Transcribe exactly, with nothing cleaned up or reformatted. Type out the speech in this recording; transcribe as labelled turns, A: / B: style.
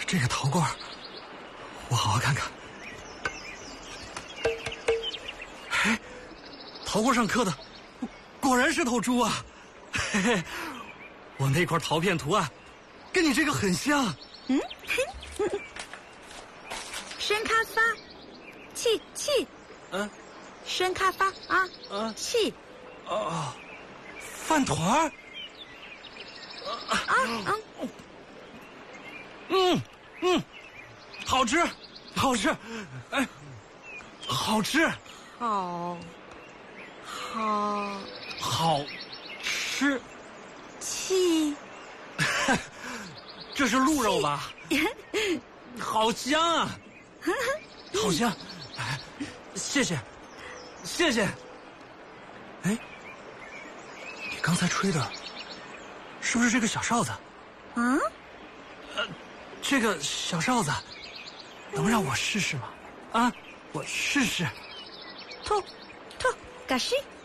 A: 这个陶罐，我好好看看。哎，陶罐上刻的，果然是头猪啊！嘿嘿，我那块陶片图案，跟你这个很像。
B: 嗯，生咖发，气气，
A: 嗯，
B: 生咖发啊，
A: 嗯，
B: 气。
A: 哦，饭团儿。
B: 啊嗯
A: 嗯嗯，好吃，好吃，哎，好吃，
B: 好，好，
A: 好吃。
B: 气，
A: 这是鹿肉吧？好香啊，好香！哎，谢谢，谢谢。哎，你刚才吹的，是不是这个小哨子？
B: 嗯，
A: 呃，这个小哨子，能让我试试吗？啊，我试试。
B: 吐，吐，嘎西。